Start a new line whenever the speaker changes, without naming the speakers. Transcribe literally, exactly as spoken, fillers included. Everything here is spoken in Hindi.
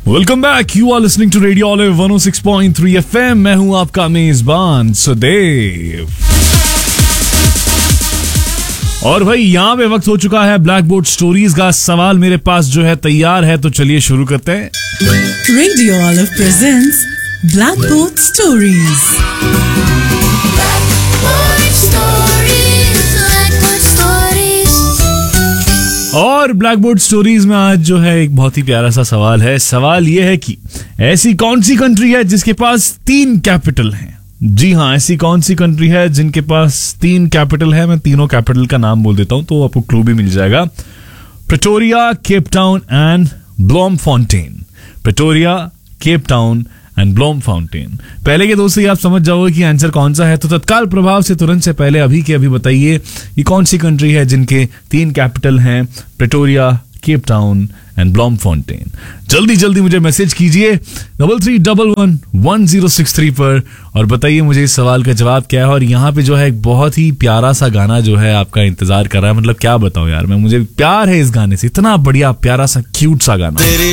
Welcome back, you are listening to radio olive one O six point three F M. मैं हूं आपका मेजबान सुदेव। और भाई यहाँ पे वक्त हो चुका है ब्लैक बोर्ड स्टोरीज का। सवाल मेरे पास जो है तैयार है, तो चलिए शुरू करते हैं।
Radio olive presents black board stories.
और ब्लैक बोर्ड स्टोरीज में आज जो है एक बहुत ही प्यारा सा सवाल है। सवाल यह है कि ऐसी कौन सी कंट्री है जिसके पास तीन कैपिटल हैं? जी हाँ, ऐसी कौन सी कंट्री है जिनके पास तीन कैपिटल है? मैं तीनों कैपिटल का नाम बोल देता हूं तो आपको क्लू भी मिल जाएगा। Pretoria, Cape Town and ब्लॉमफॉन्टेन। Pretoria, Cape Town and ब्लॉमफॉन्टेन। पहले के दो से आप समझ जाओगे कि आंसर कौन सा है, तो तत्काल प्रभाव से तुरंत से पहले अभी के अभी बताइए ये कौन सी कंट्री है जिनके तीन कैपिटल हैं, प्रेटोरिया, केप टाउन एंड ब्लॉमफॉन्टेन। जल्दी जल्दी मुझे मैसेज कीजिए double three double one one zero six three पर और बताइए मुझे इस सवाल का जवाब क्या है। और यहाँ पे जो है एक बहुत ही प्यारा सा गाना जो है आपका इंतजार कर रहा है। मतलब क्या बताऊं यार, मैं मुझे प्यार है इस गाने से, इतना बढ़िया प्यारा सा क्यूट सा गाना।